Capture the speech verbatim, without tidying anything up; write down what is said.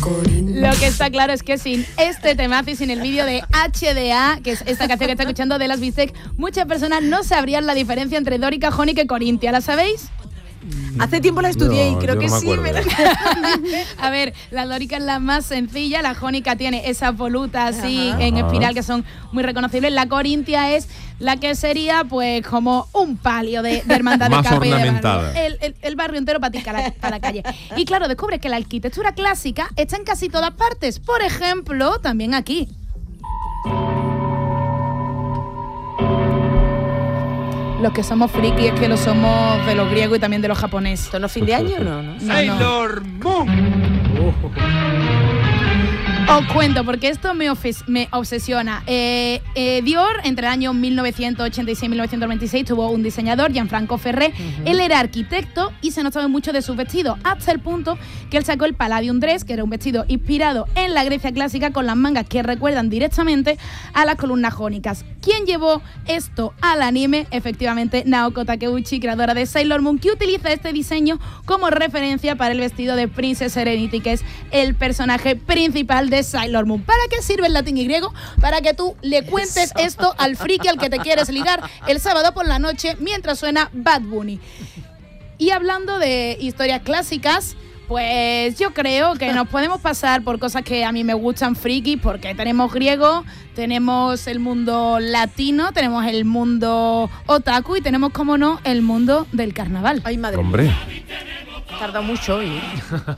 Lo que está claro es que sin este temazo y sin el vídeo de H D A, que es esta canción que está escuchando de Las Bistec, muchas personas no sabrían la diferencia entre Dórica, Jónica y Corintia. ¿La sabéis? Hace tiempo la estudié No, y creo yo que no me sí. acuerdo. Me la... A ver, la dórica es la más sencilla, la jónica tiene esas volutas así Ajá. en Ajá. espiral que son muy reconocibles. La corintia es la que sería pues como un palio de, de hermandad Más de capa y de ornamentada. barrio. El, el, el barrio entero para ti para, para la calle. Y claro, descubres que la arquitectura clásica está en casi todas partes. Por ejemplo, también aquí. Los que somos frikis es que lo somos de los griegos y también de los japoneses. ¿Esto no es fin de año o no? no? No, no. Sailor Moon. Os cuento, porque esto me, ofes- me obsesiona. Eh, eh, Dior, entre el año mil novecientos ochenta y seis y mil novecientos noventa y seis, tuvo un diseñador, Gianfranco Ferré. Uh-huh. Él era arquitecto y se notaba mucho de sus vestidos, hasta el punto que él sacó el Palladium Dress, que era un vestido inspirado en la Grecia clásica, con las mangas que recuerdan directamente a las columnas jónicas. ¿Quién llevó esto al anime? Efectivamente, Naoko Takeuchi, creadora de Sailor Moon, que utiliza este diseño como referencia para el vestido de Princess Serenity, que es el personaje principal de Sailor Moon. ¿Para qué sirve el latín y griego? Para que tú le cuentes Eso. esto al friki al que te quieres ligar el sábado por la noche mientras suena Bad Bunny. Y hablando de historias clásicas, pues yo creo que nos podemos pasar por cosas que a mí me gustan friki, porque tenemos griego, tenemos el mundo latino, tenemos el mundo otaku y tenemos, como no, el mundo del carnaval. Ay, madre Hombre. mía. Tarda mucho hoy.